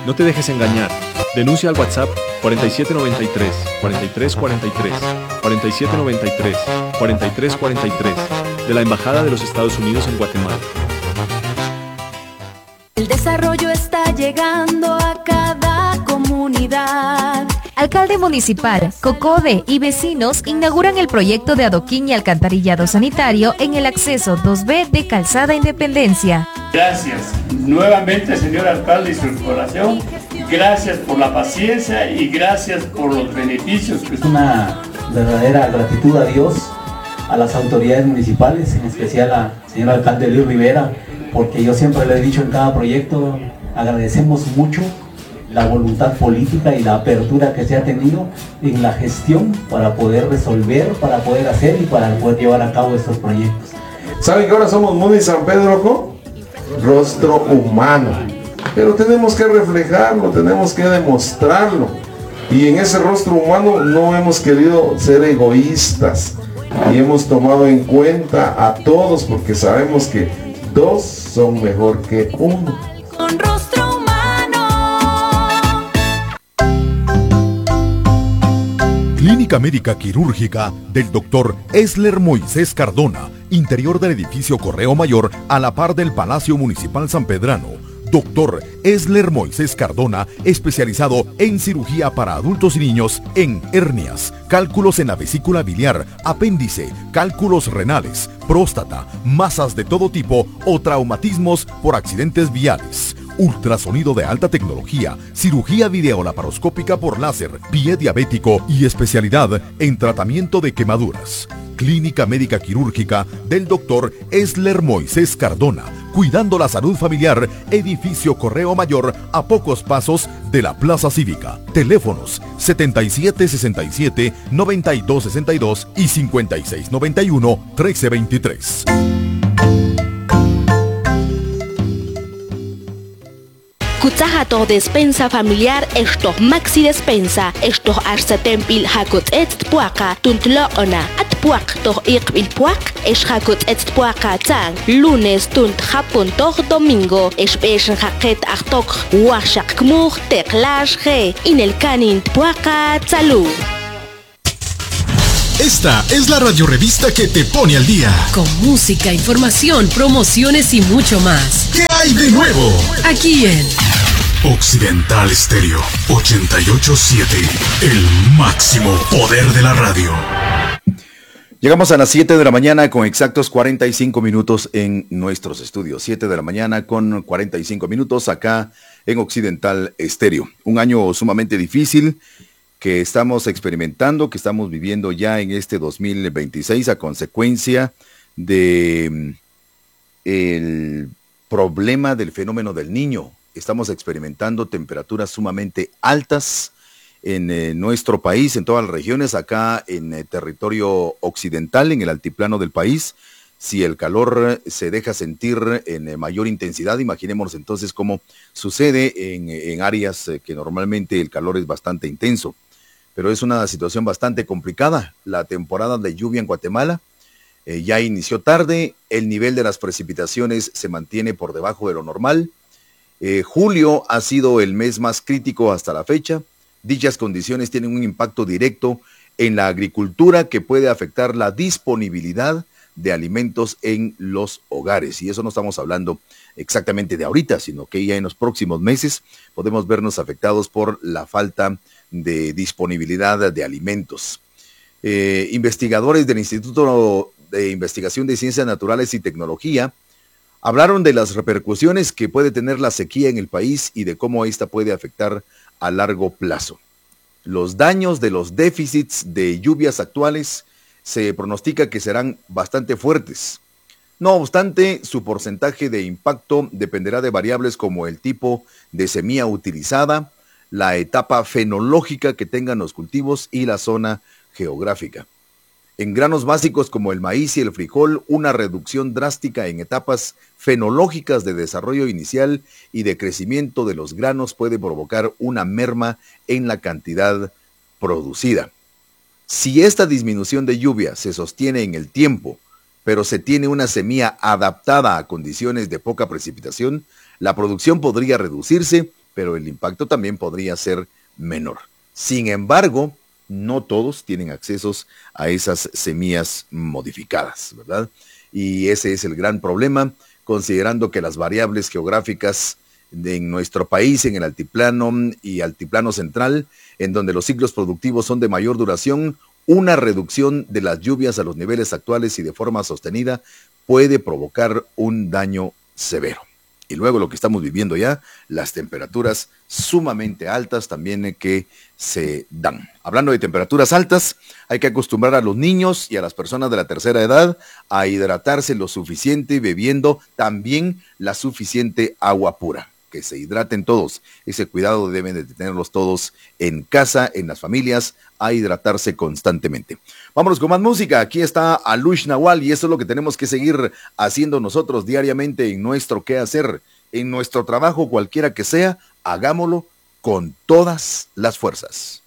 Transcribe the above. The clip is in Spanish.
No te dejes engañar. Denuncia al WhatsApp 4793 4343 4793 4343 de la Embajada de los Estados Unidos en Guatemala. El desarrollo está llegando a cada comunidad. Alcalde municipal, COCODE y vecinos inauguran el proyecto de adoquín y alcantarillado sanitario en el acceso 2B de Calzada Independencia. Gracias nuevamente, señor alcalde y su población. Gracias por la paciencia y gracias por los beneficios que usted... Una verdadera gratitud a Dios, a las autoridades municipales, en especial al señor alcalde Luis Rivera, porque yo siempre le he dicho en cada proyecto, agradecemos mucho la voluntad política y la apertura que se ha tenido en la gestión para poder resolver, para poder hacer y para poder llevar a cabo estos proyectos. ¿Saben que ahora somos Muni San Pedro, rostro humano? Pero tenemos que reflejarlo, tenemos que demostrarlo. Y en ese rostro humano no hemos querido ser egoístas y hemos tomado en cuenta a todos porque sabemos que dos son mejor que uno. Con rostro humano. Clínica Médica Quirúrgica del Dr. Esler Moisés Cardona, interior del edificio Correo Mayor a la par del Palacio Municipal San Pedrano. Dr. Esler Moisés Cardona, especializado en cirugía para adultos y niños en hernias, cálculos en la vesícula biliar, apéndice, cálculos renales, próstata, masas de todo tipo o traumatismos por accidentes viales. Ultrasonido de alta tecnología, cirugía videolaparoscópica por láser, pie diabético y especialidad en tratamiento de quemaduras. Clínica Médica Quirúrgica del Dr. Esler Moisés Cardona, cuidando la salud familiar, edificio Correo Mayor a pocos pasos de la Plaza Cívica. Teléfonos 7767-9262 y 5691-1323. Kutsahato despensa familiar estos maxi despensa estos arsetempil hakut puaka tuntloona atpuak toh iqbil puak es hakut puaka tang lunes tunt hapun toh domingo es haket achtok washak kmug teklash ge in el canin puaka salud. Esta es la radiorevista que te pone al día. Con música, información, promociones y mucho más. ¿Qué hay de nuevo? Aquí en Occidental Estéreo 88.7, el máximo poder de la radio. Llegamos a las 7 de la mañana con exactos 45 minutos en nuestros estudios. 7 de la mañana con 45 minutos acá en Occidental Estéreo. Un año sumamente difícil que estamos experimentando, que estamos viviendo ya en este 2026 a consecuencia de el problema del fenómeno del Niño. Estamos experimentando temperaturas sumamente altas en nuestro país, en todas las regiones, acá en el territorio occidental, en el altiplano del país. Si el calor se deja sentir en mayor intensidad, imaginémonos entonces cómo sucede en áreas que normalmente el calor es bastante intenso. Pero es una situación bastante complicada. La temporada de lluvia en Guatemala ya inició tarde, el nivel de las precipitaciones se mantiene por debajo de lo normal. Julio ha sido el mes más crítico hasta la fecha. Dichas condiciones tienen un impacto directo en la agricultura que puede afectar la disponibilidad de alimentos en los hogares. Y eso no estamos hablando exactamente de ahorita, sino que ya en los próximos meses podemos vernos afectados por la falta de disponibilidad de alimentos. Investigadores del Instituto de Investigación de Ciencias Naturales y Tecnología hablaron de las repercusiones que puede tener la sequía en el país y de cómo esta puede afectar a largo plazo. Los daños de los déficits de lluvias actuales se pronostica que serán bastante fuertes. No obstante, su porcentaje de impacto dependerá de variables como el tipo de semilla utilizada, la etapa fenológica que tengan los cultivos y la zona geográfica. En granos básicos como el maíz y el frijol, una reducción drástica en etapas fenológicas de desarrollo inicial y de crecimiento de los granos puede provocar una merma en la cantidad producida. Si esta disminución de lluvia se sostiene en el tiempo, pero se tiene una semilla adaptada a condiciones de poca precipitación, la producción podría reducirse pero el impacto también podría ser menor. Sin embargo, no todos tienen accesos a esas semillas modificadas, ¿verdad? Y ese es el gran problema, considerando que las variables geográficas en nuestro país, en el altiplano y altiplano central, en donde los ciclos productivos son de mayor duración, una reducción de las lluvias a los niveles actuales y de forma sostenida puede provocar un daño severo. Y luego lo que estamos viviendo ya, las temperaturas sumamente altas también que se dan. Hablando de temperaturas altas, hay que acostumbrar a los niños y a las personas de la tercera edad a hidratarse lo suficiente, bebiendo también la suficiente agua pura. Que se hidraten todos. Ese cuidado deben de tenerlos todos en casa, en las familias, a hidratarse constantemente. Vámonos con más música. Aquí está Alush Nawal y eso es lo que tenemos que seguir haciendo nosotros diariamente en nuestro quehacer, en nuestro trabajo, cualquiera que sea, hagámoslo con todas las fuerzas.